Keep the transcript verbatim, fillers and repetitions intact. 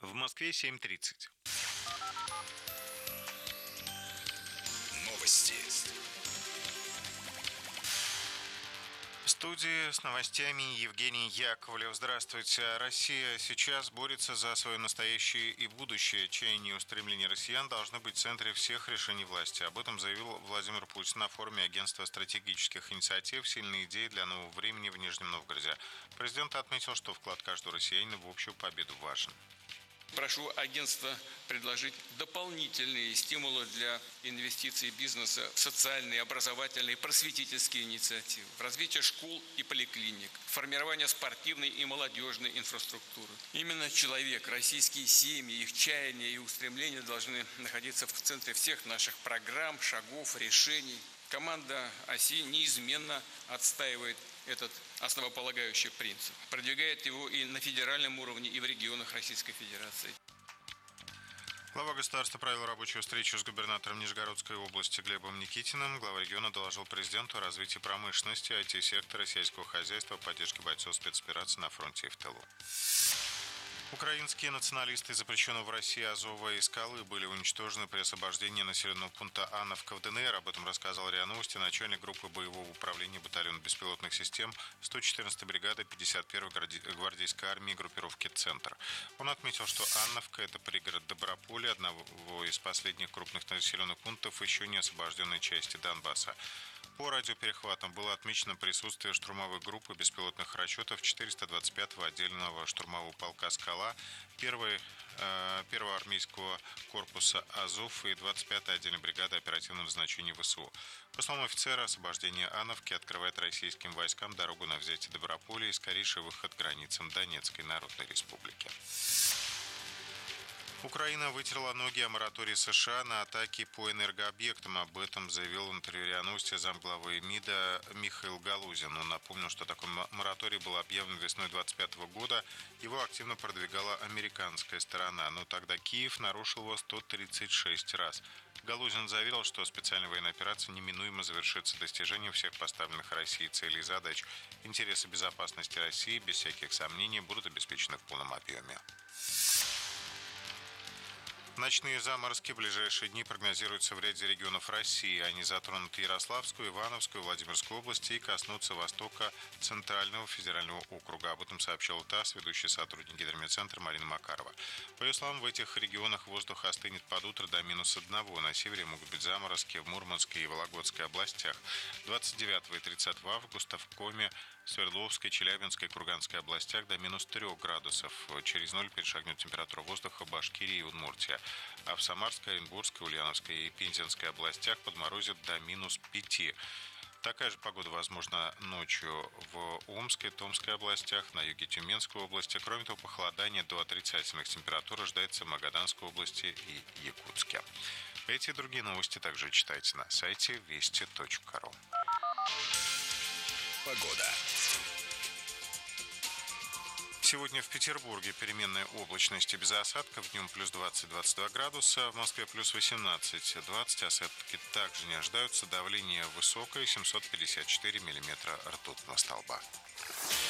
В Москве семь тридцать. Новости. В студии с новостями Евгений Яковлев. Здравствуйте. Россия сейчас борется за свое настоящее и будущее. Чаяния и устремления россиян должны быть в центре всех решений власти. Об этом заявил Владимир Путин на форуме Агентства стратегических инициатив «Сильные идеи для нового времени» в Нижнем Новгороде. Президент отметил, что вклад каждого россиянина в общую победу важен. Прошу агентство предложить дополнительные стимулы для инвестиций бизнеса в социальные, образовательные, просветительские инициативы, в развитие школ и поликлиник, формирование спортивной и молодежной инфраструктуры. Именно человек, российские семьи, их чаяния и устремления должны находиться в центре всех наших программ, шагов, решений. Команда ОСИ неизменно отстаивает этот основополагающий принцип, продвигает его и на федеральном уровне, и в регионах Российской Федерации. Глава государства провел рабочую встречу с губернатором Нижегородской области Глебом Никитиным. Глава региона доложил президенту о развитии промышленности, ай ти-сектора, сельского хозяйства, поддержке бойцов спецопераций на фронте и в тылу. Украинские националисты запрещенного в России Азова и Скалы были уничтожены при освобождении населенного пункта Анновка в ДНР. Об этом рассказал РИА Новости начальник группы боевого управления батальона беспилотных систем сто четырнадцатой бригады пятьдесят первой гвардейской армии группировки «Центр». Он отметил, что Анновка – это пригород Доброполя, одного из последних крупных населенных пунктов еще не освобожденной части Донбасса. По радиоперехватам было отмечено присутствие штурмовой группы беспилотных расчетов четыреста двадцать пятого отдельного штурмового полка «Скала», первого армейского корпуса «Азов» и двадцать пятой отдельной бригады оперативного назначения ВСУ. По словам офицера, освобождение Анновки открывает российским войскам дорогу на взятие Доброполя и скорейший выход к границам Донецкой Народной Республики. Украина вытерла ноги о моратории США на атаки по энергообъектам. Об этом заявил в интервью РИА Новости замглавы МИДа Михаил Галузин. Он напомнил, что такой мораторий был объявлен весной две тысячи двадцать пятого года. Его активно продвигала американская сторона, но тогда Киев нарушил его сто тридцать шесть раз. Галузин заверил, что специальная военная операция неминуемо завершится достижением всех поставленных Россией целей и задач. Интересы безопасности России, без всяких сомнений, будут обеспечены в полном объеме. Ночные заморозки в ближайшие дни прогнозируются в ряде регионов России. Они затронут Ярославскую, Ивановскую, Владимирскую области и коснутся востока Центрального федерального округа. Об этом сообщил ТАСС, ведущий сотрудник Гидрометцентра Марина Макарова. По ее словам, в этих регионах воздух остынет под утро до минус одного. На севере могут быть заморозки в Мурманской и Вологодской областях. двадцать девятого и тридцатого августа в Коми, Свердловской, Челябинской и Курганской областях до минус трех градусов. Через ноль перешагнет температура воздуха в Башкирии и Удмуртии. А в Самарской, Оренбургской, Ульяновской и Пензенской областях подморозит до минус пяти. Такая же погода возможна ночью в Омской, Томской областях, на юге Тюменской области. Кроме того, похолодание до отрицательных температур ожидается в Магаданской области и Якутске. Эти и другие новости также читайте на сайте вести точка ру. Погода. Сегодня в Петербурге переменная облачность и без осадков. Днем плюс двадцать - двадцать два градуса, в Москве плюс восемнадцать - двадцать. Осадки также не ожидаются. Давление высокое, семьсот пятьдесят четыре миллиметра ртутного столба.